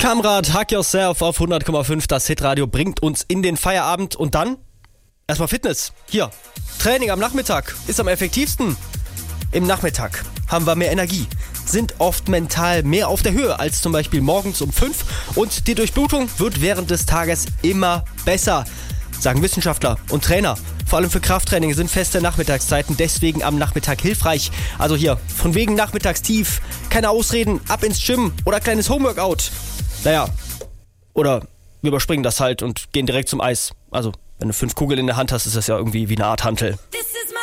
Kamrat, Hug Yourself auf 100,5. Das Hitradio bringt uns in den Feierabend und dann erstmal Fitness. Hier, Training am Nachmittag ist am effektivsten. Im Nachmittag haben wir mehr Energie, sind oft mental mehr auf der Höhe als zum Beispiel morgens um 5 und die Durchblutung wird während des Tages immer besser, sagen Wissenschaftler und Trainer. Vor allem für Krafttraining sind feste Nachmittagszeiten deswegen am Nachmittag hilfreich. Also hier, von wegen Nachmittagstief, keine Ausreden, ab ins Gym oder kleines Homeworkout. Naja, oder wir überspringen das halt und gehen direkt zum Eis. Also, wenn du 5 Kugeln in der Hand hast, ist das ja irgendwie wie eine Art Hantel.